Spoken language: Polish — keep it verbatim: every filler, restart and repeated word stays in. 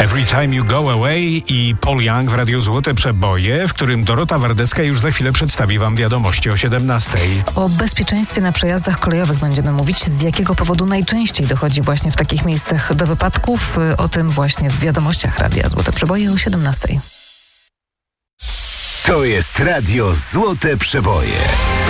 Every Time You Go Away i Paul Young w Radiu Złote Przeboje, w którym Dorota Wardecka już za chwilę przedstawi wam wiadomości o siedemnastej. O bezpieczeństwie na przejazdach kolejowych będziemy mówić, z jakiego powodu najczęściej dochodzi właśnie w takich miejscach do wypadków. O tym właśnie w wiadomościach Radia Złote Przeboje o siedemnastej. To jest Radio Złote Przeboje.